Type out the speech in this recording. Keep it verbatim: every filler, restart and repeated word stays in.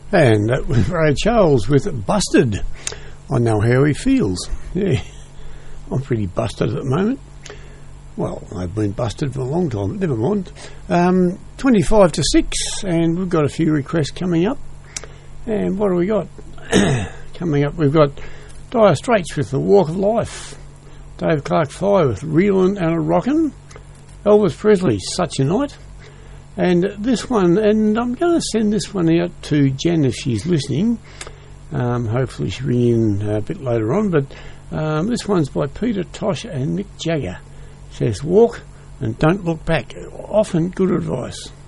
And that was Ray Charles with Busted. I know how he feels. Yeah, I'm pretty busted at the moment. Well, I've been busted for a long time, but never mind. Um, twenty-five to six, and we've got a few requests coming up. And what do we got? Coming up, we've got Dire Straits with The Walk of Life. Dave Clark Five with Reelin' and a Rockin'. Elvis Presley, Such a Night. And this one, and I'm going to send this one out to Jen if she's listening. Um, hopefully she'll be in a bit later on. But um, this one's by Peter Tosh and Mick Jagger. It says, walk and don't look back. Often good advice.